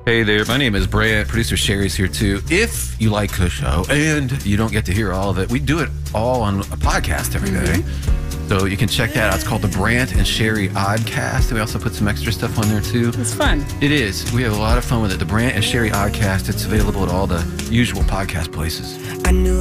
Hey there, my name is Brant. Producer Sherry's here too. If you like the show and you don't get to hear all of it, we do it all on a podcast every day. So you can check that out. It's called the Brant and Sherry Oddcast. And we also put some extra stuff on there too. It's fun. It is. We have a lot of fun with it. The Brant and Sherry Oddcast. It's available at all the usual podcast places.